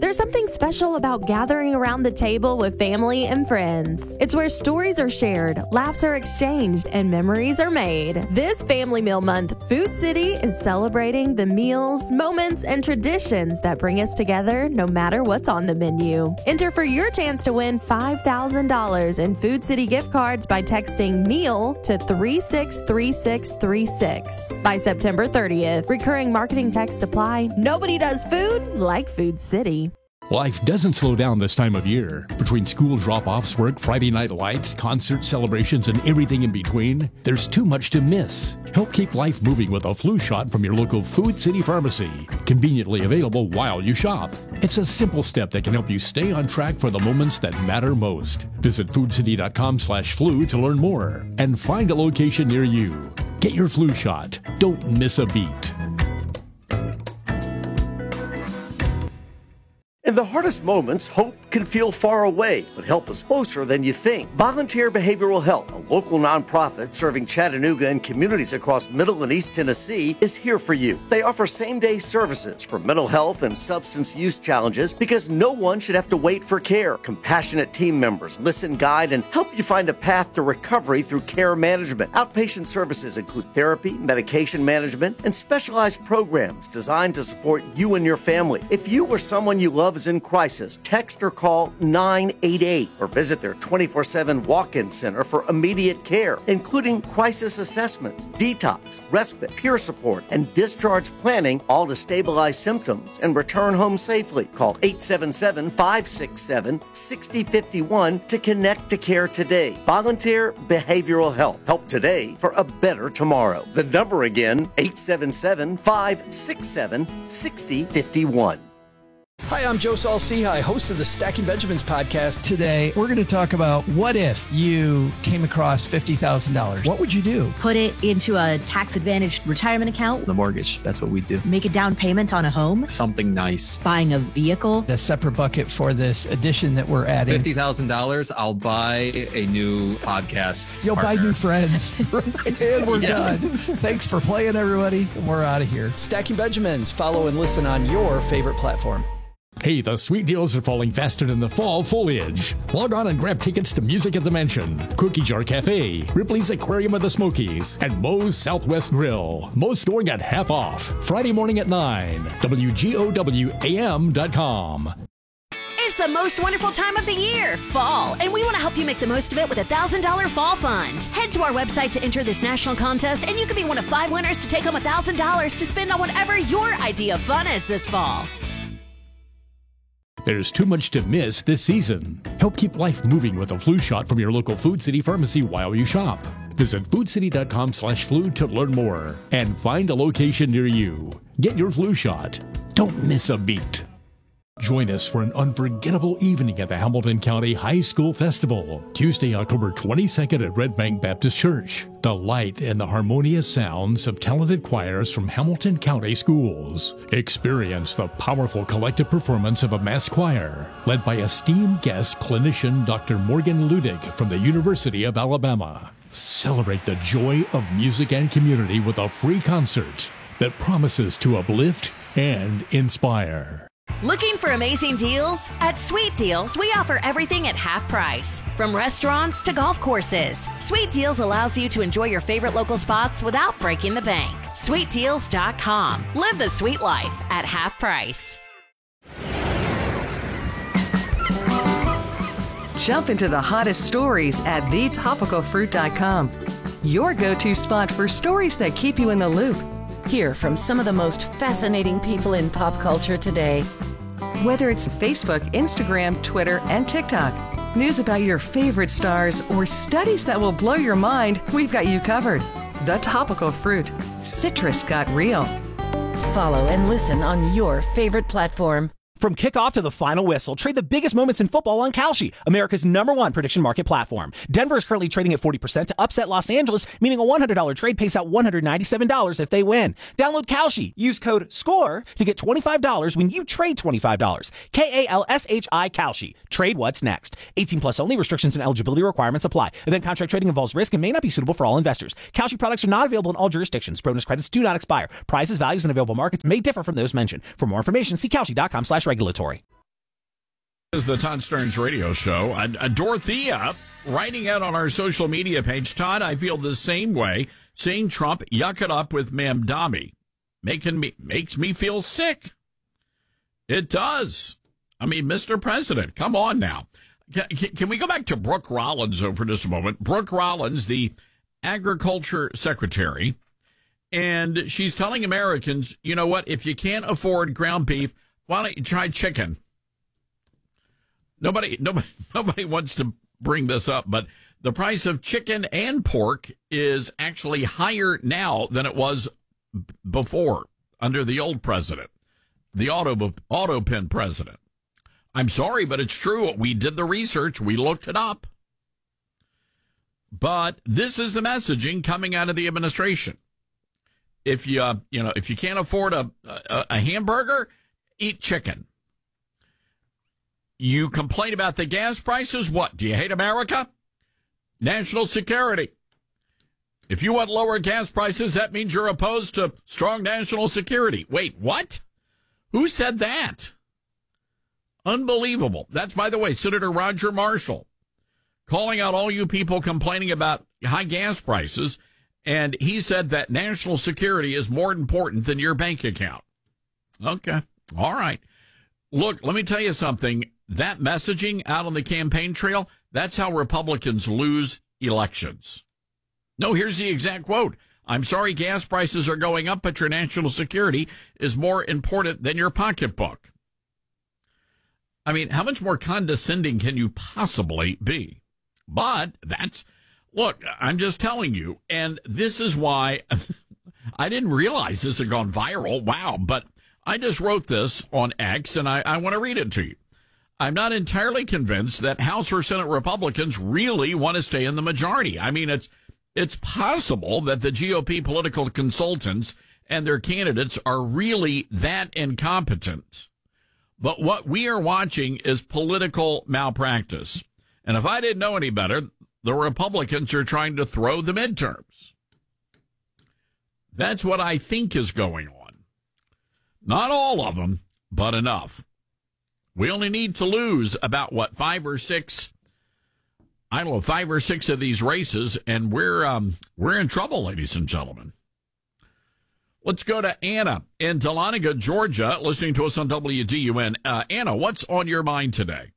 There's something special about gathering around the table with family and friends. It's where stories are shared, laughs are exchanged, and memories are made. This Family Meal Month, Food City is celebrating the meals, moments, and traditions that bring us together no matter what's on the menu. Enter for your chance to win $5,000 in Food City gift cards by texting meal to 363636 by September 30th. Recurring marketing text apply. Nobody does food like Food City. Life doesn't slow down this time of year. Between school drop-offs, work, Friday night lights, concert celebrations, and everything in between, there's too much to miss. Help keep life moving with a flu shot from your local Food City pharmacy. Conveniently available while you shop. It's a simple step that can help you stay on track for the moments that matter most. Visit foodcity.com/flu to learn more and find a location near you. Get your flu shot. Don't miss a beat. In the hardest moments, hope can feel far away, but help is closer than you think. Volunteer Behavioral Health, a local nonprofit serving Chattanooga and communities across Middle and East Tennessee, is here for you. They offer same-day services for mental health and substance use challenges because no one should have to wait for care. Compassionate team members listen, guide, and help you find a path to recovery through care management. Outpatient services include therapy, medication management, and specialized programs designed to support you and your family. If you or someone you love is in crisis, text or call 988 or visit their 24/7 walk-in center for immediate care, including crisis assessments, detox, respite, peer support, and discharge planning, all to stabilize symptoms and return home safely. Call 877-567-6051 to connect to care today. Volunteer Behavioral Health. Help today for a better tomorrow. The number again, 877-567-6051. Hi, I'm Joe Saul-Sehy, host of the Stacking Benjamins podcast. Today, we're going to talk about what if you came across $50,000? What would you do? Put it into a tax-advantaged retirement account. The mortgage, that's what we do. Make a down payment on a home. Something nice. Buying a vehicle. A separate bucket for this addition that we're adding. $50,000, I'll buy a new podcast You'll partner. buy new friends. And we're done. Thanks for playing, everybody. We're out of here. Stacking Benjamins. Follow and listen on your favorite platform. Hey, the sweet deals are falling faster than the fall foliage. Log on and grab tickets to Music at the Mansion, Cookie Jar Cafe, Ripley's Aquarium of the Smokies, and Moe's Southwest Grill. Most going at half off. Friday morning at 9. WGOWAM.com. It's the most wonderful time of the year, fall, and we want to help you make the most of it with a $1,000 fall fund. Head to our website to enter this national contest, and you could be one of 5 winners to take home $1,000 to spend on whatever your idea of fun is this fall. There's too much to miss this season. Help keep life moving with a flu shot from your local Food City pharmacy while you shop. Visit foodcity.com/flu to learn more and find a location near you. Get your flu shot. Don't miss a beat. Join us for an unforgettable evening at the Hamilton County High School Festival, Tuesday, October 22nd at Red Bank Baptist Church. Delight in the harmonious sounds of talented choirs from Hamilton County schools. Experience the powerful collective performance of a mass choir, led by esteemed guest clinician Dr. Morgan Ludig from the University of Alabama. Celebrate the joy of music and community with a free concert that promises to uplift and inspire. Looking for amazing deals? At Sweet Deals, we offer everything at half price, from restaurants to golf courses. Sweet Deals allows you to enjoy your favorite local spots without breaking the bank. SweetDeals.com. Live the sweet life at half price. Jump into the hottest stories at thetopicalfruit.com. Your go-to spot for stories that keep you in the loop. Hear from some of the most fascinating people in pop culture today. Whether it's Facebook, Instagram, Twitter, and TikTok, news about your favorite stars, or studies that will blow your mind, we've got you covered. The Topical Fruit. Citrus got real. Follow and listen on your favorite platform. From kickoff to the final whistle, trade the biggest moments in football on Kalshi, America's #1 prediction market platform. Denver is currently trading at 40% to upset Los Angeles, meaning a $100 trade pays out $197 if they win. Download Kalshi. Use code SCORE to get $25 when you trade $25. KALSHI Kalshi. Trade what's next. 18 plus only. Restrictions and eligibility requirements apply. Event contract trading involves risk and may not be suitable for all investors. Kalshi products are not available in all jurisdictions. Bonus credits do not expire. Prices, values, and available markets may differ from those mentioned. For more information, see Kalshi.com/regulatory. is the Todd Stearns Radio Show. Dorothea writing out on our social media page, Todd, I feel the same way. Seeing Trump yuck it up with Mamdani makes me feel sick. It does. I mean, Mr. President, come on now. Can we go back to Brooke Rollins for just a moment? Brooke Rollins, the Agriculture Secretary, and she's telling Americans, you know what, if you can't afford ground beef, why don't you try chicken? Nobody wants to bring this up, but the price of chicken and pork is actually higher now than it was before under the old president, the auto pen president. I'm sorry, but it's true. We did the research. We looked it up. But this is the messaging coming out of the administration. If if you can't afford a hamburger, eat chicken. You complain about the gas prices. What? Do you hate America? National security. If you want lower gas prices, that means you're opposed to strong national security. Wait, what? Who said that? Unbelievable. That's, by the way, Senator Roger Marshall calling out all you people complaining about high gas prices. And he said that national security is more important than your bank account. Okay. All right. Look, let me tell you something. That messaging out on the campaign trail, that's how Republicans lose elections. No, here's the exact quote. I'm sorry gas prices are going up, but your national security is more important than your pocketbook. I mean, how much more condescending can you possibly be? But look, I'm just telling you, and this is why I didn't realize this had gone viral. Wow. But I just wrote this on X, and I want to read it to you. I'm not entirely convinced that House or Senate Republicans really want to stay in the majority. I mean, it's possible that the GOP political consultants and their candidates are really that incompetent. But what we are watching is political malpractice. And if I didn't know any better, the Republicans are trying to throw the midterms. That's what I think is going on. Not all of them, but enough. We only need to lose about, 5 or 6 of these races, and we're in trouble, ladies and gentlemen. Let's go to Anna in Dahlonega, Georgia, listening to us on WDUN. Anna, what's on your mind today?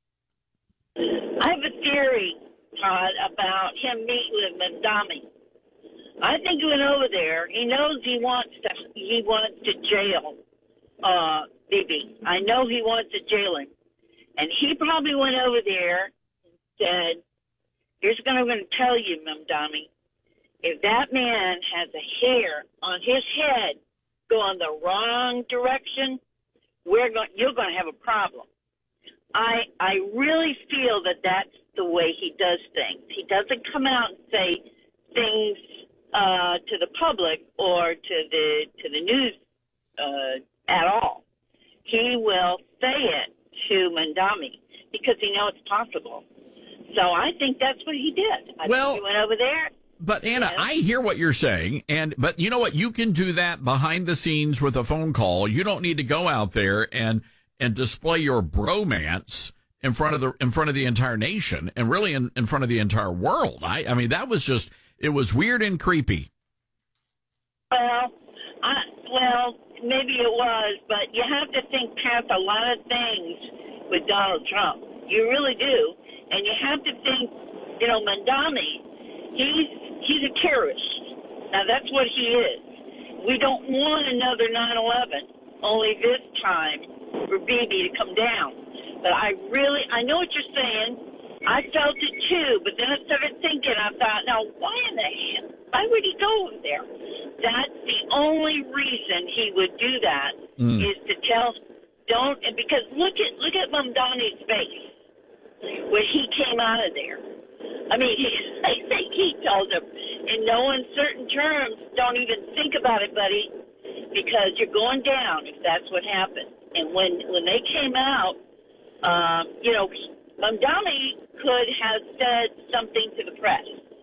I have a theory, Todd, about him meeting with Mamdani. I think he went over there. He knows he wants to jail Bibi. I know he wants to jail him. And he probably went over there and said, here's what I'm going to tell you, Mamdani. If that man has a hair on his head going the wrong direction, you're going to have a problem. I really feel that that's the way he does things. He doesn't come out and say things to the public or to the news at all. He will say it to Mamdani because he knows it's possible. So I think that's what he did. I think he went over there. But Anna, I hear what you're saying, but you know what? You can do that behind the scenes with a phone call. You don't need to go out there and display your bromance in front of the entire nation and really in front of the entire world. I mean, that was just, it was weird and creepy. Well, maybe it was, but you have to think past a lot of things with Donald Trump. You really do. And you have to think, Mamdani, he's a terrorist. Now, that's what he is. We don't want another 9/11, only this time for Bibi to come down. But I know what you're saying. I felt it too, but then I started thinking, I thought, now, why would he go over there? That's the only reason he would do that is to tell, because look at Mamdani's face when he came out of there. I mean, I think he told him, in no uncertain terms, don't even think about it, buddy, because you're going down if that's what happened. And when they came out, Mamdani could have said something to the press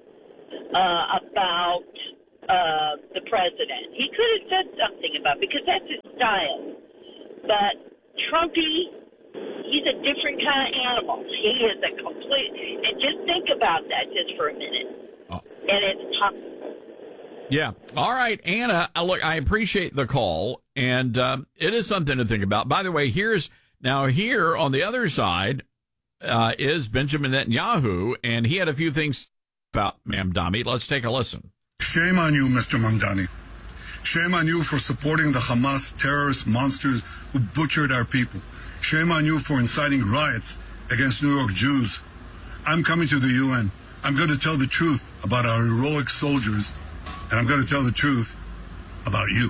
about the president. He could have said something about because that's his style. But Trumpy, he's a different kind of animal. He is a complete, and just think about that just for a minute. Oh. And it's possible. Yeah. All right, Anna, look, I appreciate the call, and it is something to think about. By the way, here on the other side is Benjamin Netanyahu, and he had a few things about Mamdani. Let's take a listen. Shame on you, Mr. Mamdani. Shame on you for supporting the Hamas terrorist monsters who butchered our people. Shame on you for inciting riots against New York Jews. I'm coming to the UN. I'm going to tell the truth about our heroic soldiers, and I'm going to tell the truth about you.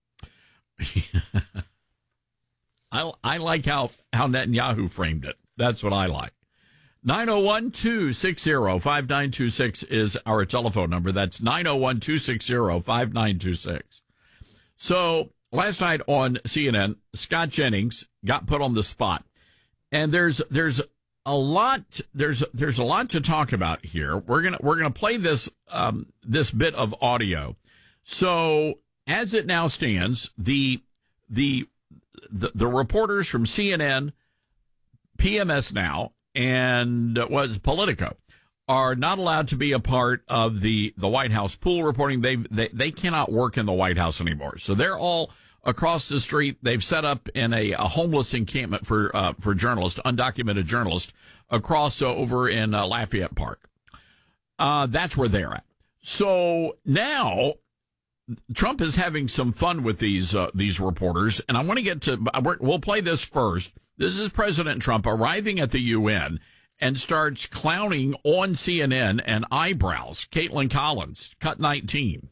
I like how Netanyahu framed it. That's what I like. 901-260-5926 is our telephone number. That's 901-260-5926. So last night on CNN, Scott Jennings got put on the spot, and there's a lot to talk about here. We're gonna play this bit of audio. So as it now stands, the reporters from CNN, PMS Now, and Politico are not allowed to be a part of the White House pool reporting. They cannot work in the White House anymore. So they're all across the street. They've set up in a homeless encampment for journalists, undocumented journalists, across over in Lafayette Park. That's where they're at. So now Trump is having some fun with these reporters, and I want to get to. We'll play this first. This is President Trump arriving at the UN and starts clowning on CNN and eyebrows. Caitlin Collins, cut 19.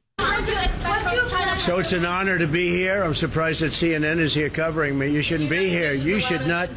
So it's an honor to be here. I'm surprised that CNN is here covering me. You shouldn't be here. You should not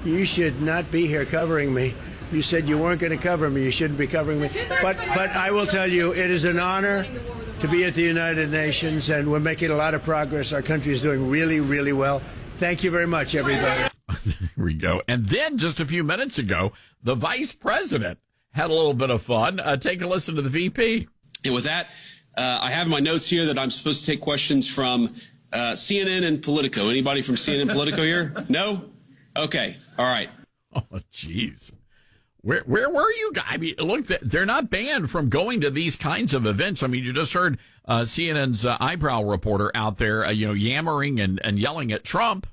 be here covering me. You said you weren't going to cover me. You shouldn't be covering me. But I will tell you, it is an honor to be at the United Nations, and we're making a lot of progress. Our country is doing really, really well. Thank you very much, everybody. There we go. And then just a few minutes ago, the vice president had a little bit of fun. Take a listen to the VP. And with that, I have in my notes here that I'm supposed to take questions from CNN and Politico. Anybody from CNN and Politico here? No? Okay. All right. Oh, jeez. Where were you guys? I mean, look, they're not banned from going to these kinds of events. I mean, you just heard CNN's eyebrow reporter out there, yammering and yelling at Trump.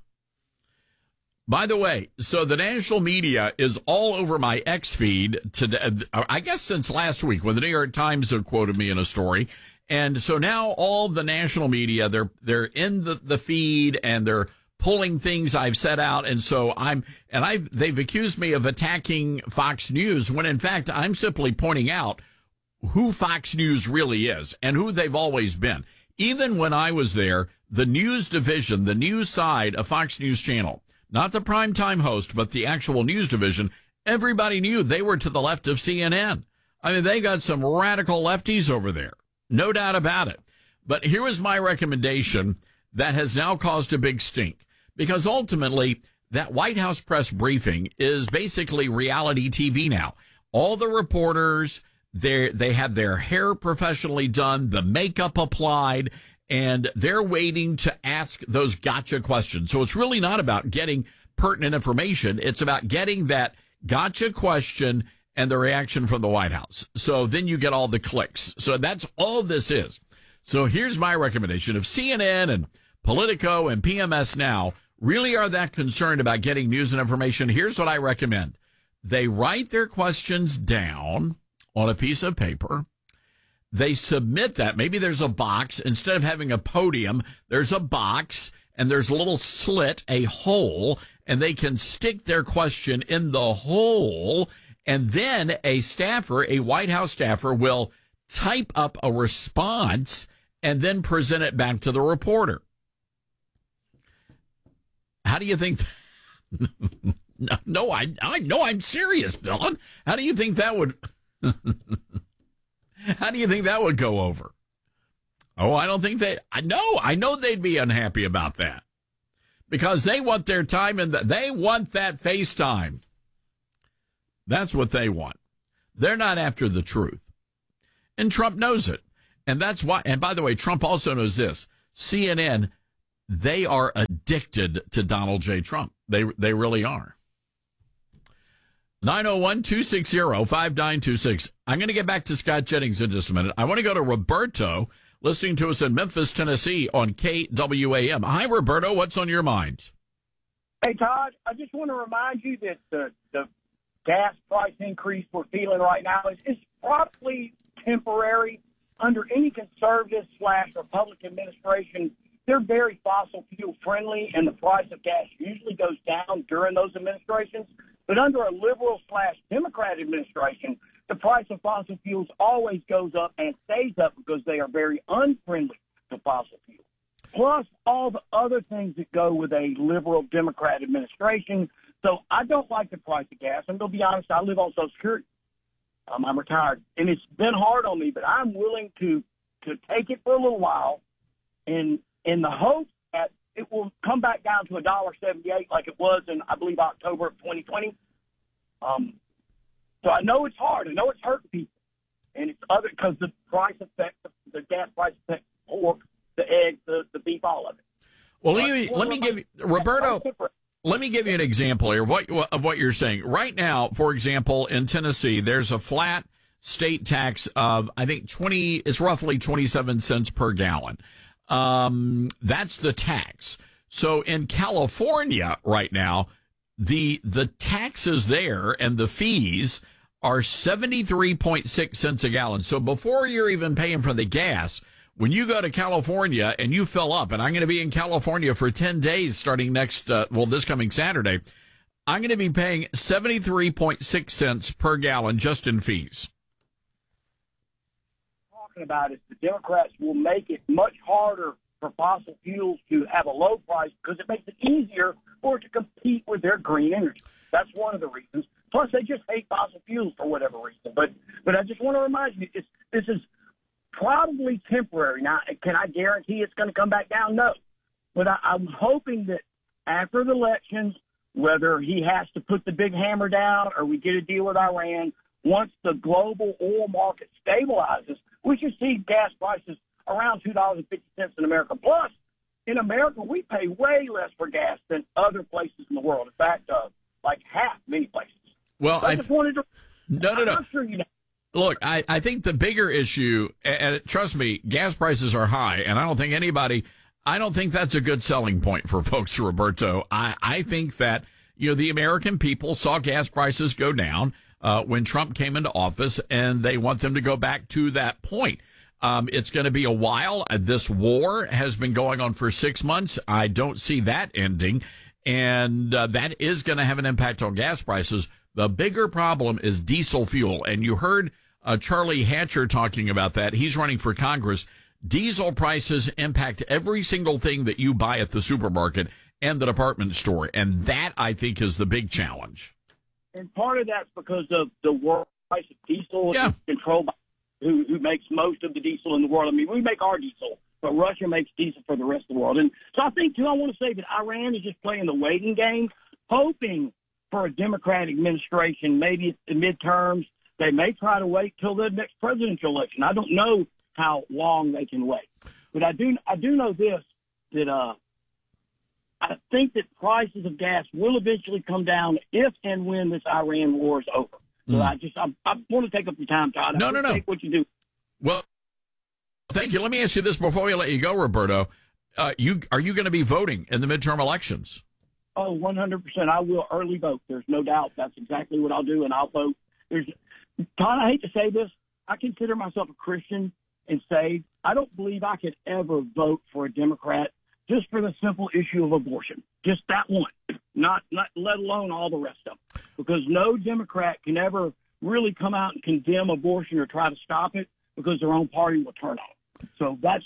By the way, so the national media is all over my X feed today, I guess since last week when the New York Times have quoted me in a story. And so now all the national media, they're in the feed and they're pulling things I've set out. And so they've accused me of attacking Fox News when in fact I'm simply pointing out who Fox News really is and who they've always been. Even when I was there, the news division, the news side of Fox News Channel, not the primetime host, but the actual news division, everybody knew they were to the left of CNN. I mean, they got some radical lefties over there. No doubt about it. But here was my recommendation that has now caused a big stink. Because ultimately, that White House press briefing is basically reality TV now. All the reporters, they have their hair professionally done, the makeup applied, and they're waiting to ask those gotcha questions. So it's really not about getting pertinent information. It's about getting that gotcha question and the reaction from the White House. So then you get all the clicks. So that's all this is. So here's my recommendation. If CNN and Politico and PMS Now really are that concerned about getting news and information, here's what I recommend. They write their questions down on a piece of paper. They submit that. Maybe there's a box. Instead of having a podium, there's a box and there's a little slit, a hole, and they can stick their question in the hole. And then a White House staffer will type up a response and then present it back to the reporter. How do you think? No, I know I'm serious, Dylan. How do you think that would? How do you think that would go over? Oh, I don't think I know they'd be unhappy about that because they want their time and they want that FaceTime. That's what they want. They're not after the truth. And Trump knows it. And that's why, and by the way, Trump also knows this. CNN, they are addicted to Donald J. Trump. They really are. 901-260-5926. I'm going to get back to Scott Jennings in just a minute. I want to go to Roberto, listening to us in Memphis, Tennessee on KWAM. Hi, Roberto. What's on your mind? Hey, Todd, I just want to remind you that the gas price increase we're feeling right now is probably temporary. Under any conservative/Republican administration, they're very fossil fuel friendly, and the price of gas usually goes down during those administrations. But under a liberal/Democrat administration, the price of fossil fuels always goes up and stays up because they are very unfriendly to fossil fuels. Plus all the other things that go with a liberal Democrat administration. So I don't like the price of gas. I'm going to be honest, I live on Social Security. I'm retired, and it's been hard on me, but I'm willing to take it for a little while in the hope that it will come back down to $1.78 like it was in, I believe, October of 2020. So I know it's hard. I know it's hurting people, and it's other because the price affects the gas price affects pork, the eggs, the beef, all of it. Well, let me give you, Roberto. Let me give you an example here of what you're saying. Right now, for example, in Tennessee, there's a flat state tax of, I think, it's roughly 27 cents per gallon. That's the tax. So in California right now, the taxes there and the fees are 73.6 cents a gallon. So before you're even paying for the gas, when you go to California and you fill up, and I'm going to be in California for 10 days starting this coming Saturday, I'm going to be paying 73.6 cents per gallon just in fees. Talking about is the Democrats will make it much harder for fossil fuels to have a low price because it makes it easier for it to compete with their green energy. That's one of the reasons. Plus, they just hate fossil fuels for whatever reason. But I just want to remind you, this is probably temporary. Now, can I guarantee it's going to come back down? No. But I'm hoping that after the elections, whether he has to put the big hammer down or we get a deal with Iran, once the global oil market stabilizes, we should see gas prices around $2.50 in America. Plus, in America, we pay way less for gas than other places in the world. In fact, like half many places. Well, I just wanted to. No. I'm sure you know. Look, I think the bigger issue, and trust me, gas prices are high, and I don't think that's a good selling point for folks, Roberto. I think that, the American people saw gas prices go down when Trump came into office, and they want them to go back to that point. It's going to be a while. This war has been going on for 6 months. I don't see that ending, and that is going to have an impact on gas prices. The bigger problem is diesel fuel, and you heard Charlie Hatcher talking about that. He's running for Congress. Diesel prices impact every single thing that you buy at the supermarket and the department store, and that, I think, is the big challenge. And part of that's because of the world price of diesel is controlled by who makes most of the diesel in the world. I mean, we make our diesel, but Russia makes diesel for the rest of the world. And so I think, too, I want to say that Iran is just playing the waiting game, hoping for a Democratic administration, maybe it's the midterms. They may try to wait till the next presidential election. I don't know how long they can wait. But I do know this, that I think that prices of gas will eventually come down if and when this Iran war is over. So I want to take up your time, Todd. No. Take what you do. Well, thank you. Let me ask you this before we let you go, Roberto. Are you going to be voting in the midterm elections? Oh, 100%. I will early vote. There's no doubt. That's exactly what I'll do, and I'll vote. Todd, I hate to say this. I consider myself a Christian and saved. I don't believe I could ever vote for a Democrat just for the simple issue of abortion. Just that one. Not let alone all the rest of them. Because no Democrat can ever really come out and condemn abortion or try to stop it because their own party will turn on it. So that's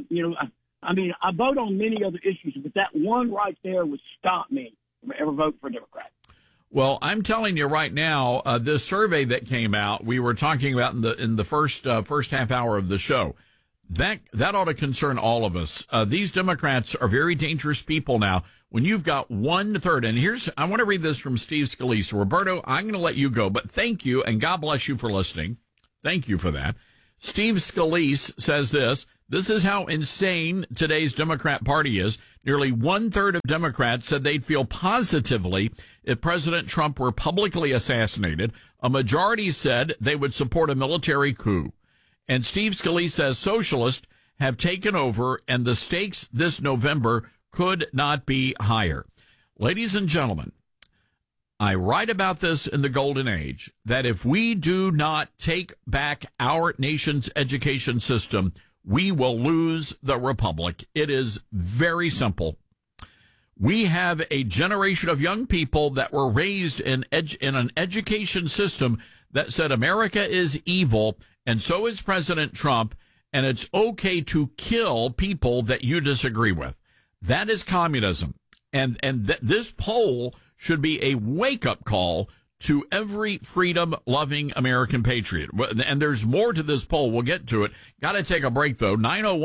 I vote on many other issues, but that one right there would stop me from ever voting for a Democrat. Well, I'm telling you right now, this survey that came out, we were talking about in the first half hour of the show, that ought to concern all of us. These Democrats are very dangerous people now. When you've got 1/3, and I want to read this from Steve Scalise. Roberto, I'm going to let you go, but thank you, and God bless you for listening. Thank you for that. Steve Scalise says this. This is how insane today's Democrat Party is. Nearly 1/3 of Democrats said they'd feel positively if President Trump were publicly assassinated. A majority said they would support a military coup. And Steve Scalise says socialists have taken over and the stakes this November could not be higher. Ladies and gentlemen, I write about this in the Golden Age, that if we do not take back our nation's education system, we will lose the republic. It is very simple. We have a generation of young people that were raised in an education system that said America is evil, and so is President Trump, and it's okay to kill people that you disagree with. That is communism. And this poll should be a wake-up call to every freedom-loving American patriot. And there's more to this poll. We'll get to it. Got to take a break, though.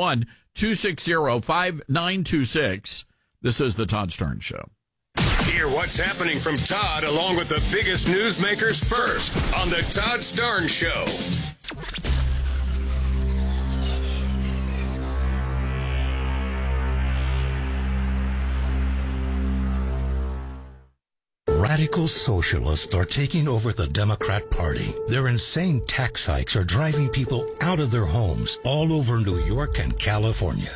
901-260-5926. This is the Todd Stern Show. Hear what's happening from Todd, along with the biggest newsmakers first on the Todd Stern Show. Radical socialists are taking over the Democrat Party. Their insane tax hikes are driving people out of their homes all over New York and California.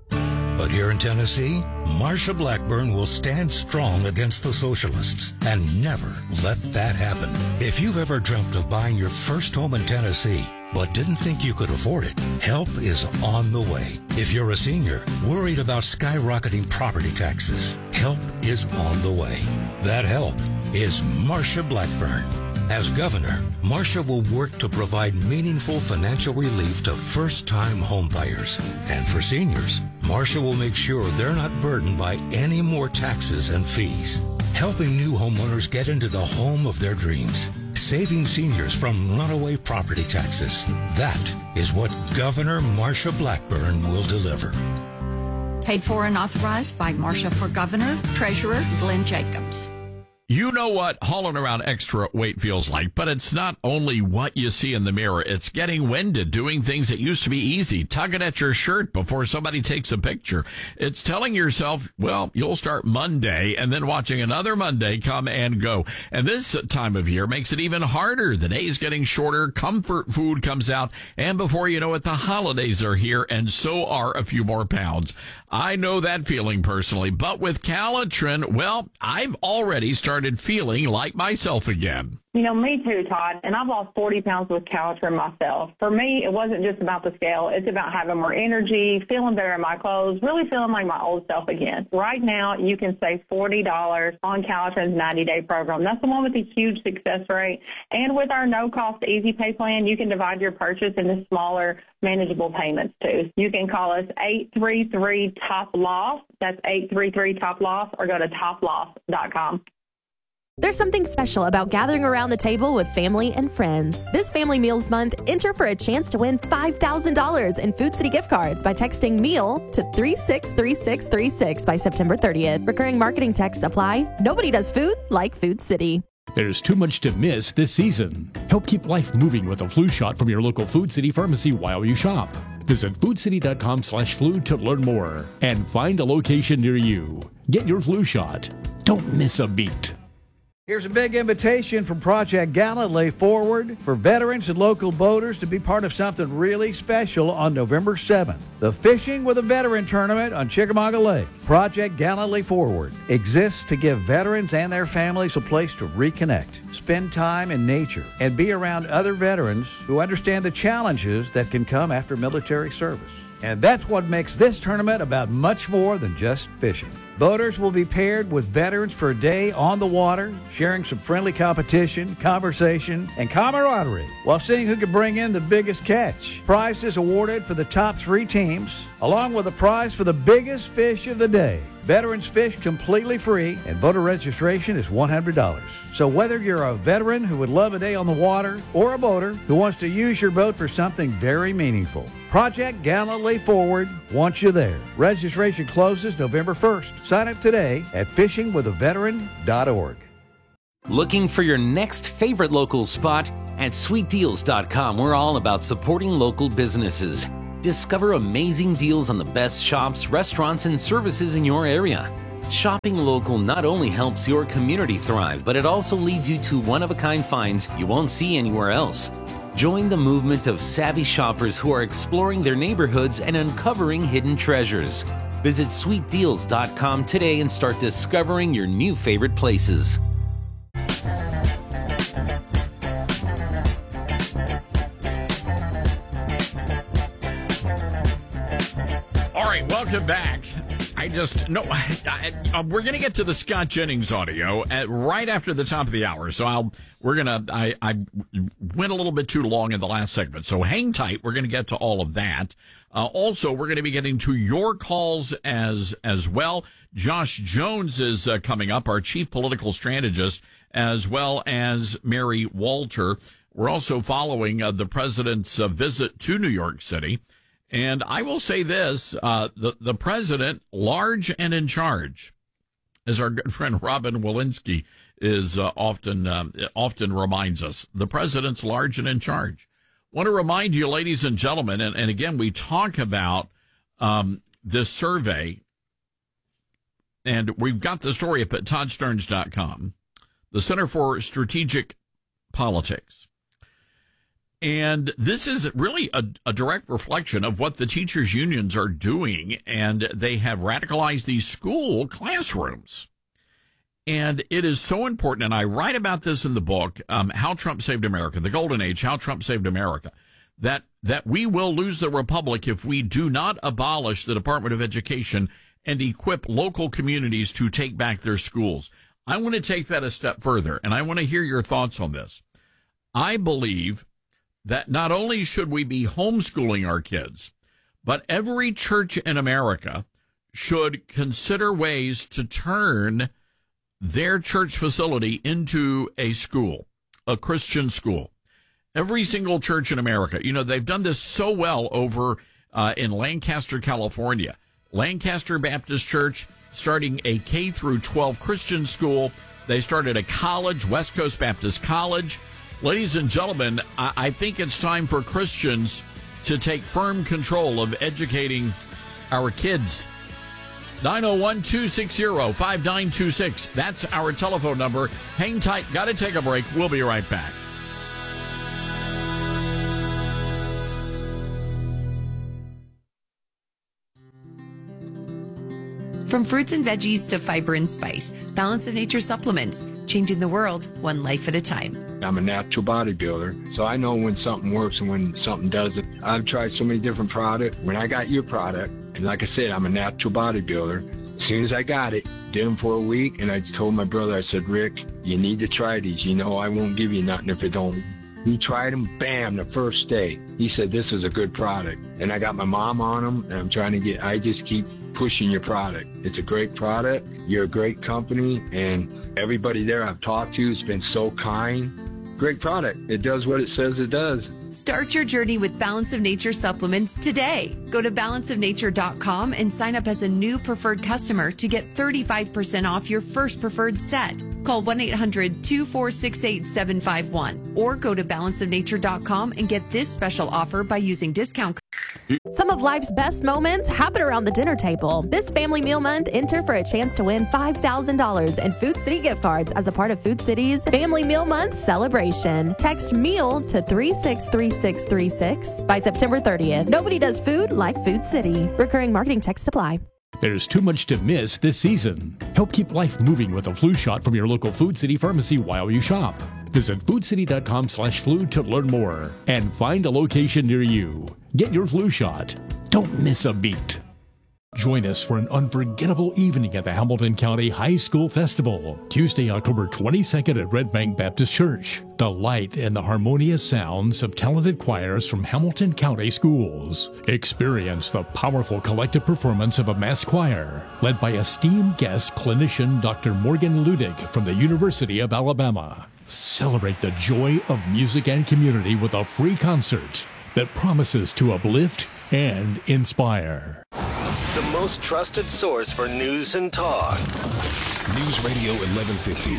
But here in Tennessee, Marsha Blackburn will stand strong against the socialists and never let that happen. If you've ever dreamt of buying your first home in Tennessee, but didn't think you could afford it, help is on the way. If you're a senior worried about skyrocketing property taxes, help is on the way. That help is Marsha Blackburn. As governor, Marsha will work to provide meaningful financial relief to first-time homebuyers. And for seniors, Marsha will make sure they're not burdened by any more taxes and fees, helping new homeowners get into the home of their dreams, saving seniors from runaway property taxes. That is what Governor Marsha Blackburn will deliver. Paid for and authorized by Marsha for Governor, Treasurer Glenn Jacobs. You know what hauling around extra weight feels like, but it's not only what you see in the mirror. It's getting winded, doing things that used to be easy, tugging at your shirt before somebody takes a picture. It's telling yourself, well, you'll start Monday and then watching another Monday come and go. And this time of year makes it even harder. The day's getting shorter, comfort food comes out, and before you know it, the holidays are here, and so are a few more pounds. I know that feeling personally, but with Calitrin, well, I've already started feeling like myself again. You know, me too, Todd, and I've lost 40 pounds with Calitrin myself. For me, it wasn't just about the scale. It's about having more energy, feeling better in my clothes, really feeling like my old self again. Right now, you can save $40 on Calitrin's 90-day program. That's the one with the huge success rate. And with our no-cost easy pay plan, you can divide your purchase into smaller, manageable payments, too. You can call us 833-TOP-LOSS. That's 833-TOP-LOSS, or go to toploss.com. There's something special about gathering around the table with family and friends. This Family Meals Month, enter for a chance to win $5,000 in Food City gift cards by texting MEAL to 363636 by September 30th. Recurring marketing text apply. Nobody does food like Food City. There's too much to miss this season. Help keep life moving with a flu shot from your local Food City pharmacy while you shop. Visit foodcity.com/flu to learn more and find a location near you. Get your flu shot. Don't miss a beat. Here's a big invitation from Project Galilee Forward for veterans and local boaters to be part of something really special on November 7th. The Fishing with a Veteran Tournament on Chickamauga Lake. Project Galilee Forward exists to give veterans and their families a place to reconnect, spend time in nature, and be around other veterans who understand the challenges that can come after military service. And that's what makes this tournament about much more than just fishing. Boaters will be paired with veterans for a day on the water, sharing some friendly competition, conversation, and camaraderie while seeing who can bring in the biggest catch. Prizes awarded for the top 3 teams, along with a prize for the biggest fish of the day. Veterans fish completely free, and boater registration is $100. So whether you're a veteran who would love a day on the water or a boater who wants to use your boat for something very meaningful, Project Galilee Forward wants you there. Registration closes November 1st. Sign up today at fishingwithaveteran.org. Looking for your next favorite local spot At SweetDeals.com, we're all about supporting local businesses. Discover amazing deals on the best shops, restaurants, and services in your area. Shopping local not only helps your community thrive, but it also leads you to one-of-a-kind finds you won't see anywhere else. Join the movement of savvy shoppers who are exploring their neighborhoods and uncovering hidden treasures. Visit SweetDeals.com today and start discovering your new favorite places. All right, welcome back. We're going to get to the Scott Jennings audio right after the top of the hour. So I went a little bit too long in the last segment. So hang tight. We're going to get to all of that. Also, we're going to be getting to your calls as well. Josh Jones is coming up, our chief political strategist, as well as Mary Walter. We're also following the president's visit to New York City. And I will say this, the president, large and in charge, as our good friend Robin Walensky is often reminds us, the president's large and in charge. Want to remind you, ladies and gentlemen, and again, we talk about this survey, and we've got the story up at ToddStarns.com, the Center for Strategic Politics. And this is really a direct reflection of what the teachers' unions are doing, and they have radicalized these school classrooms. And it is so important, and I write about this in the book, How Trump Saved America, The Golden Age, How Trump Saved America, that we will lose the republic if we do not abolish the Department of Education and equip local communities to take back their schools. I want to take that a step further, and I want to hear your thoughts on this. I believe that not only should we be homeschooling our kids, but every church in America should consider ways to turn their church facility into a school, a Christian school. Every single church in America, they've done this so well over in Lancaster, California. Lancaster Baptist Church starting a K through 12 Christian school. They started a college, West Coast Baptist College. Ladies and gentlemen, I think it's time for Christians to take firm control of educating our kids. 901-260-5926. That's our telephone number. Hang tight. Got to take a break. We'll be right back. From fruits and veggies to fiber and spice, Balance of Nature supplements, changing the world one life at a time. I'm a natural bodybuilder, so I know when something works and when something doesn't. I've tried so many different products. When I got your product, and like I said, I'm a natural bodybuilder. As soon as I got it, did them for a week, and I told my brother, I said, Rick, you need to try these. I won't give you nothing if it don't. He tried them, bam, the first day. He said, this is a good product. And I got my mom on them, and I just keep pushing your product. It's a great product. You're a great company, and everybody there I've talked to has been so kind. Great product. It does what it says it does. Start your journey with Balance of Nature supplements today. Go to balanceofnature.com and sign up as a new preferred customer to get 35% off your first preferred set. Call 1-800-246-8751 or go to balanceofnature.com and get this special offer by using discount code. Some of life's best moments happen around the dinner table. This Family Meal Month, enter for a chance to win $5,000 in Food City gift cards as a part of Food City's Family Meal Month celebration. Text MEAL to 363636 by September 30th. Nobody does food like Food City. Recurring marketing text apply. There's too much to miss this season. Help keep life moving with a flu shot from your local Food City pharmacy while you shop. Visit foodcity.com/flu to learn more and find a location near you. Get your flu shot. Don't miss a beat. Join us for an unforgettable evening at the Hamilton County High School Festival, Tuesday, October 22nd at Red Bank Baptist Church. Delight in the harmonious sounds of talented choirs from Hamilton County schools. Experience the powerful collective performance of a mass choir, led by esteemed guest clinician Dr. Morgan Ludig from the University of Alabama. Celebrate the joy of music and community with a free concert that promises to uplift and inspire. The most trusted source for news and talk. News Radio 1150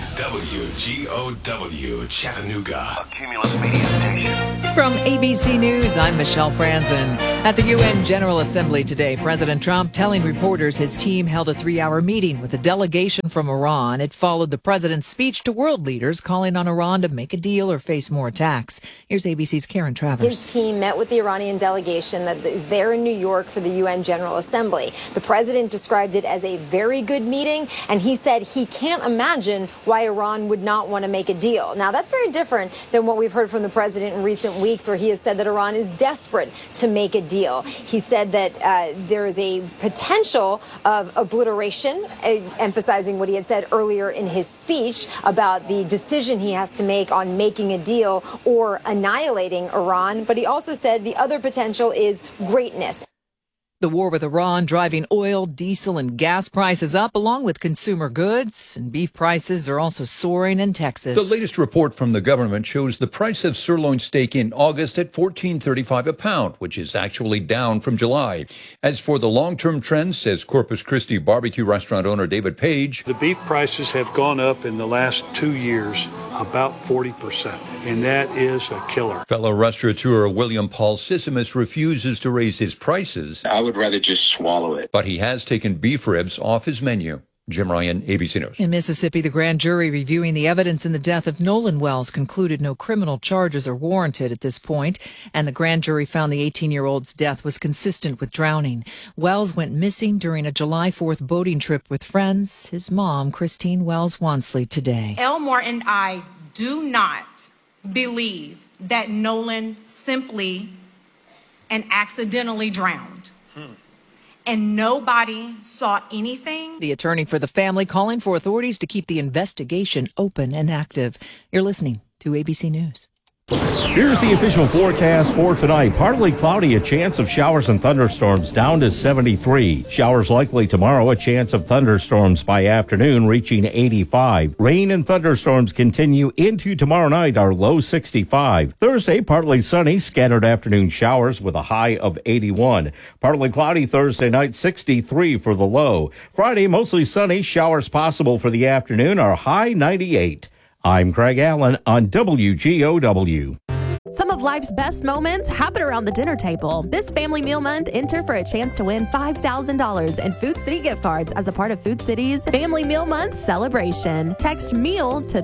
WGOW Chattanooga. A Cumulus media station. From ABC News, I'm Michelle Franzen. At the UN General Assembly today, President Trump telling reporters his team held a 3-hour meeting with a delegation from Iran. It followed the president's speech to world leaders calling on Iran to make a deal or face more attacks. Here's ABC's Karen Travers. His team met with the Iranian delegation that is there in New York for the UN General Assembly. The president described it as a very good meeting, and he said he can't imagine why Iran would not want to make a deal. Now, that's very different than what we've heard from the president in recent weeks, where he has said that Iran is desperate to make a deal. He said that there is a potential of obliteration, emphasizing what he had said earlier in his speech about the decision he has to make on making a deal or annihilating Iran. But he also said the other potential is greatness. The war with Iran driving oil, diesel, and gas prices up, along with consumer goods, and beef prices are also soaring in Texas. The latest report from the government shows the price of sirloin steak in August at $14.35 a pound, which is actually down from July. As for the long-term trend, says Corpus Christi barbecue restaurant owner David Page, the beef prices have gone up in the last 2 years about 40%, and that is a killer. Fellow restaurateur William Paul Sissimus refuses to raise his prices. I would rather just swallow it. But he has taken beef ribs off his menu. Jim Ryan, ABC News. In Mississippi, the grand jury reviewing the evidence in the death of Nolan Wells concluded no criminal charges are warranted at this point, and the grand jury found the 18-year-old's death was consistent with drowning. Wells went missing during a July 4th boating trip with friends. His mom, Christine Wells Wansley, today. Elmore and I do not believe that Nolan simply and accidentally drowned. And nobody saw anything. The attorney for the family calling for authorities to keep the investigation open and active. You're listening to ABC News. Here's the official forecast for tonight. Partly cloudy, a chance of showers and thunderstorms down to 73. Showers likely tomorrow, a chance of thunderstorms by afternoon reaching 85. Rain and thunderstorms continue into tomorrow night, our low 65. Thursday, partly sunny, scattered afternoon showers with a high of 81. Partly cloudy Thursday night, 63 for the low. Friday, mostly sunny, showers possible for the afternoon, our high 98. I'm Craig Allen on WGOW. Some of life's best moments happen around the dinner table. This Family Meal Month, enter for a chance to win $5,000 in Food City gift cards as a part of Food City's Family Meal Month celebration. Text MEAL to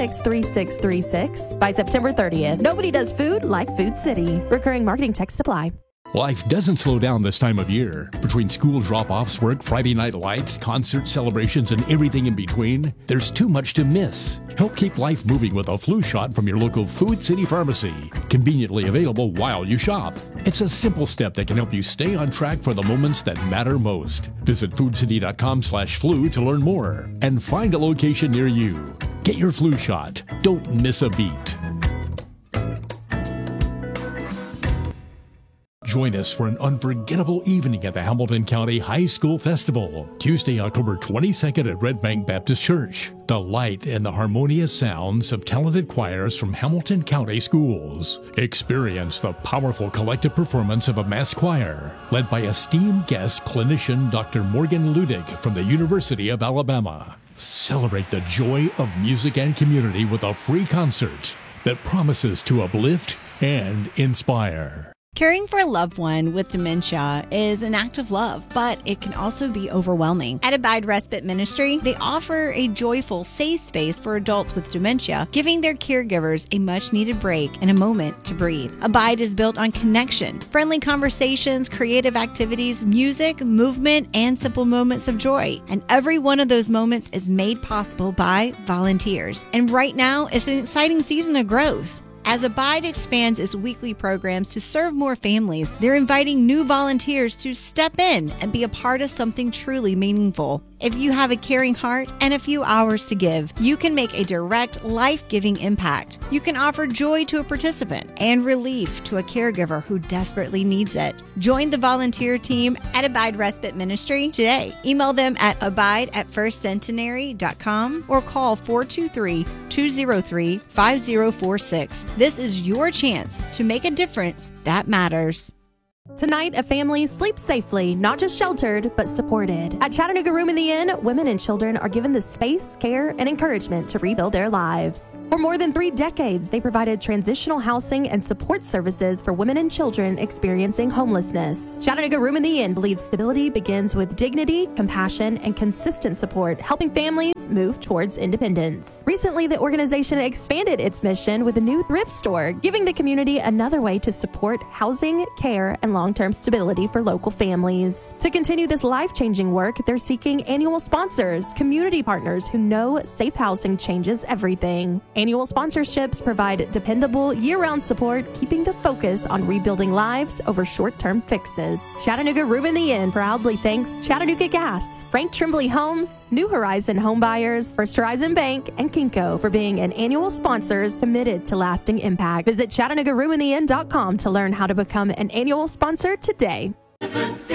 363636 by September 30th. Nobody does food like Food City. Recurring marketing text apply. Life doesn't slow down this time of year. Between school drop-offs, work, Friday night lights, concert celebrations, and everything in between, there's too much to miss. Help keep life moving with a flu shot from your local Food City pharmacy. Conveniently available while you shop. It's a simple step that can help you stay on track for the moments that matter most. Visit foodcity.com/flu to learn more and find a location near you. Get your flu shot. Don't miss a beat. Join us for an unforgettable evening at the Hamilton County High School Festival, Tuesday, October 22nd at Red Bank Baptist Church. Delight in the harmonious sounds of talented choirs from Hamilton County schools. Experience the powerful collective performance of a mass choir, led by esteemed guest clinician Dr. Morgan Ludig from the University of Alabama. Celebrate the joy of music and community with a free concert that promises to uplift and inspire. Caring for a loved one with dementia is an act of love, but it can also be overwhelming. At Abide Respite Ministry, they offer a joyful, safe space for adults with dementia, giving their caregivers a much-needed break and a moment to breathe. Abide is built on connection, friendly conversations, creative activities, music, movement, and simple moments of joy. And every one of those moments is made possible by volunteers. And right now, it's an exciting season of growth. As Abide expands its weekly programs to serve more families, they're inviting new volunteers to step in and be a part of something truly meaningful. If you have a caring heart and a few hours to give, you can make a direct, life-giving impact. You can offer joy to a participant and relief to a caregiver who desperately needs it. Join the volunteer team at Abide Respite Ministry today. Email them at abide@firstcentenary.com or call 423-203-5046. This is your chance to make a difference that matters. Tonight, a family sleeps safely, not just sheltered, but supported. At Chattanooga Room in the Inn, women and children are given the space, care, and encouragement to rebuild their lives. For more than 3 decades, they provided transitional housing and support services for women and children experiencing homelessness. Chattanooga Room in the Inn believes stability begins with dignity, compassion, and consistent support, helping families move towards independence. Recently, the organization expanded its mission with a new thrift store, giving the community another way to support housing, care, and long-term stability for local families. To continue this life-changing work, they're seeking annual sponsors, community partners who know safe housing changes everything. Annual sponsorships provide dependable, year-round support, keeping the focus on rebuilding lives over short-term fixes. Chattanooga Room in the Inn proudly thanks Chattanooga Gas, Frank Tremblay Homes, New Horizon Home Buyers, First Horizon Bank, and Kinko for being an annual sponsors committed to lasting impact. Visit ChattanoogaRoomInTheInn.com to learn how to become an annual sponsor today.